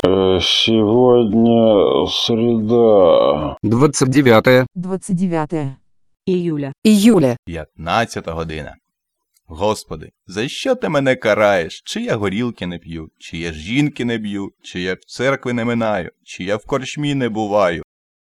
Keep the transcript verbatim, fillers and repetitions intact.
Э, Сегодня среда. двадцать девятое двадцать девятое июля, июля. П'ятнадцята година. Господи, за що ти мене караєш? Чи я горілки не п'ю, чи я жінки не б'ю, чи я в церкви не минаю, чи я в корчмі не буваю?